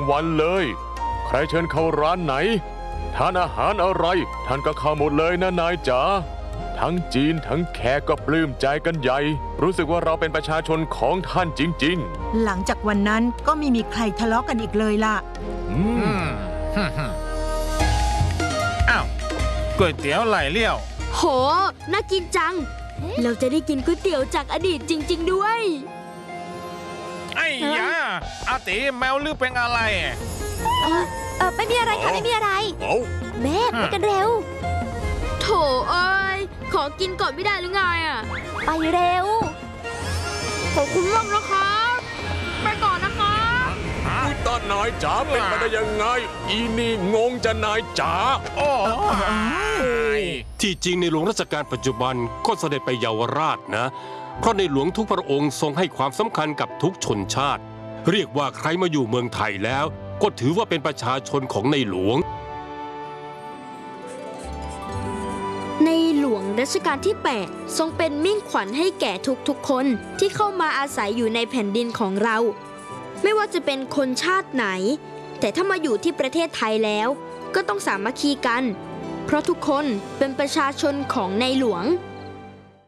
วันเลยใครเชิญเข้าร้านไหนทานอาหารอะไรท่านก็เข้าหมดเลยนะนายจ๋าทั้งจีนทั้งแขกก็ปลื้มใจกันใหญ่รู้สึกว่าเราเป็นประชาชนของท่านจริงๆหลังจากวันนั้นก็ไม่มีใครทะเลาะกันอีกเลยล่ะอ้าวก๋วยเตี๋ยวไหลเลี้ยวโหน่ากินจังเราจะได้กินก๋วยเตี๋ยวจากอดีตจริงๆด้วยไอ้ยาอาติแมวลือเป็นอะไรไม่มีอะไรค่ะไม่มีอะไรแม่ไปกันเร็วโถเอ้ยขอกินก่อนไม่ได้หรือไงไปเร็วขอบคุณมากนะครับไปก่อนนะครับอุ๊ยตานายจ๋าเป็นไปได้ยังไงอีนี่งงจะนายจ๋าที่จริงในหลวงรัชกาลปัจจุบันก็เสด็จไปเยาวราชนะเพราะในหลวงทุกพระองค์ทรงให้ความสำคัญกับทุกชนชาติเรียกว่าใครมาอยู่เมืองไทยแล้วก็ถือว่าเป็นประชาชนของในหลวงในหลวงรัชกาลที่ 8 ทรงเป็นมิ่งขวัญให้แก่ทุกๆคนที่เข้ามาอาศัยอยู่ในแผ่นดินของเราไม่ว่าจะเป็นคนชาติไหนแต่ถ้ามาอยู่ที่ประเทศไทยแล้วก็ต้องสามัคคีกันเพราะทุกคนเป็นประชาชนของในหลวง